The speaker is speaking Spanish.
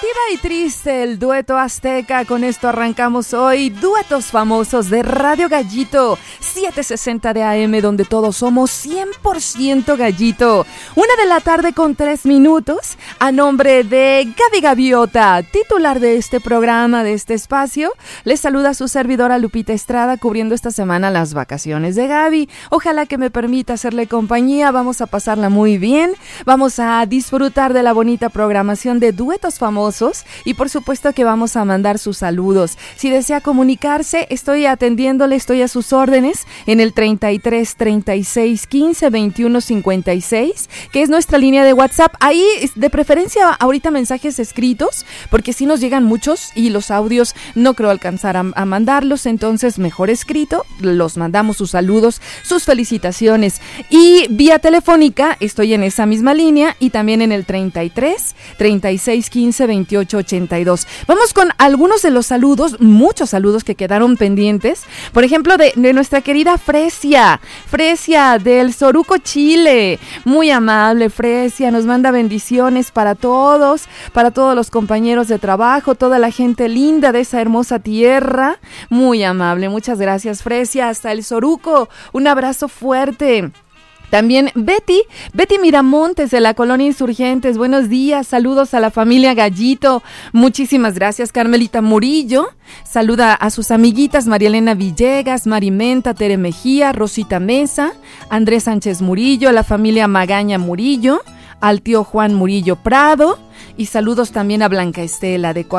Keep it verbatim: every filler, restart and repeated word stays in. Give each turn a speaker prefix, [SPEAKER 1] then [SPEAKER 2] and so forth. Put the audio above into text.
[SPEAKER 1] Viva y triste, el dueto azteca. Con esto arrancamos hoy Duetos Famosos de Radio Gallito setecientos sesenta de A M, donde todos somos cien por ciento gallito. Una de la tarde con tres minutos. A nombre de Gaby Gaviota, titular de este programa, de este espacio, les saluda su servidora Lupita Estrada, cubriendo esta semana las vacaciones de Gaby. Ojalá que me permita hacerle compañía. Vamos a pasarla muy bien. Vamos a disfrutar de la bonita programación de Duetos Famosos y por supuesto que vamos a mandar sus saludos. Si desea comunicarse, estoy atendiéndole, estoy a sus órdenes en el treinta y tres, treinta y seis, quince, veintiuno, cincuenta y seis, que es nuestra línea de WhatsApp. Ahí, de preferencia, ahorita mensajes escritos, porque si nos llegan muchos y los audios no creo alcanzar a, a mandarlos, entonces mejor escrito, los mandamos sus saludos, sus felicitaciones. Y vía telefónica, estoy en esa misma línea y también en el treinta y tres, treinta y seis, quince, veintiocho, ochenta y dos. Vamos con algunos de los saludos, muchos saludos que quedaron pendientes. Por ejemplo, de, de nuestra querida Fresia, Fresia del Soruco, Chile. Muy amable, Fresia, nos manda bendiciones para todos, para todos los compañeros de trabajo, toda la gente linda de esa hermosa tierra. Muy amable, muchas gracias, Fresia, hasta el Soruco. Un abrazo fuerte. También Betty, Betty Miramontes de la Colonia Insurgentes, buenos días, saludos a la familia Gallito, muchísimas gracias. Carmelita Murillo, saluda a sus amiguitas María Elena Villegas, Marimenta, Tere Mejía, Rosita Mesa, Andrés Sánchez Murillo, la familia Magaña Murillo, al tío Juan Murillo Prado y saludos también a Blanca Estela de